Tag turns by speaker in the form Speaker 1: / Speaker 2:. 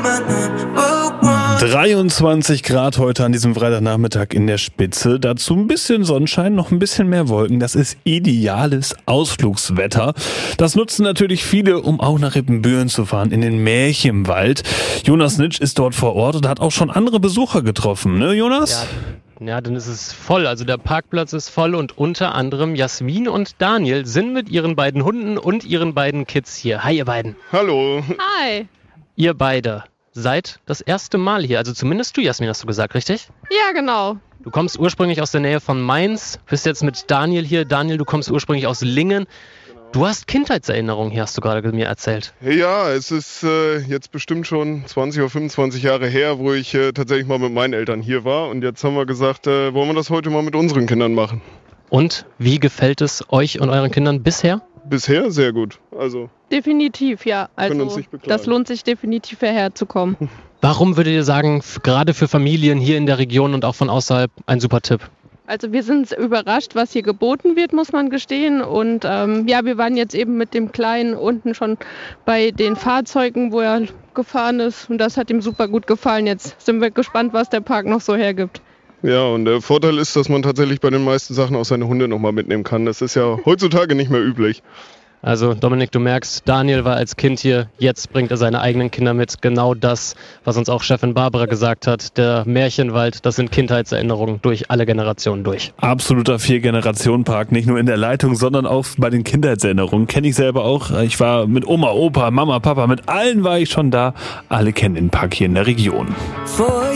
Speaker 1: 23 Grad heute an diesem Freitagnachmittag in der Spitze. Dazu ein bisschen Sonnenschein, noch ein bisschen mehr Wolken. Das ist ideales Ausflugswetter. Das nutzen natürlich viele, um auch nach Rippenbüren zu fahren, in den Märchenwald. Jonas Nitsch ist dort vor Ort und hat auch schon andere Besucher getroffen, ne Jonas?
Speaker 2: Ja, dann ist es voll. Also der Parkplatz ist voll und unter anderem Jasmin und Daniel sind mit ihren beiden Hunden und ihren beiden Kids hier. Hi, ihr beiden.
Speaker 3: Hallo.
Speaker 4: Hi.
Speaker 2: Ihr beide seid das erste Mal hier. Also zumindest du, Jasmin, hast du gesagt, richtig?
Speaker 4: Ja, genau.
Speaker 2: Du kommst ursprünglich aus der Nähe von Mainz, bist jetzt mit Daniel hier. Daniel, du kommst ursprünglich aus Lingen. Du hast Kindheitserinnerungen hier, hast du gerade mir erzählt.
Speaker 3: Ja, es ist jetzt bestimmt schon 20 oder 25 Jahre her, wo ich tatsächlich mal mit meinen Eltern hier war. Und jetzt haben wir gesagt, wollen wir das heute mal mit unseren Kindern machen.
Speaker 2: Und wie gefällt es euch und euren Kindern bisher?
Speaker 3: Bisher sehr gut. Also
Speaker 4: Definitiv, ja.
Speaker 3: können uns
Speaker 4: Also
Speaker 3: nicht beklagen.
Speaker 4: das lohnt sich definitiv hierher zu kommen.
Speaker 2: Warum würdet ihr sagen, gerade für Familien hier in der Region und auch von außerhalb ein super Tipp?
Speaker 4: Also wir sind überrascht, was hier geboten wird, muss man gestehen. Und wir waren jetzt eben mit dem Kleinen unten schon bei den Fahrzeugen, wo er gefahren ist. Und das hat ihm super gut gefallen. Jetzt sind wir gespannt, was der Park noch so hergibt.
Speaker 3: Ja, und der Vorteil ist, dass man tatsächlich bei den meisten Sachen auch seine Hunde nochmal mitnehmen kann. Das ist ja heutzutage nicht mehr üblich.
Speaker 2: Also Dominik, du merkst, Daniel war als Kind hier, jetzt bringt er seine eigenen Kinder mit. Genau das, was uns auch Chefin Barbara gesagt hat, der Märchenwald, das sind Kindheitserinnerungen durch alle Generationen durch.
Speaker 1: Absoluter 4-Generationen-Park, nicht nur in der Leitung, sondern auch bei den Kindheitserinnerungen. Kenne ich selber auch. Ich war mit Oma, Opa, Mama, Papa, mit allen war ich schon da. Alle kennen den Park hier in der Region.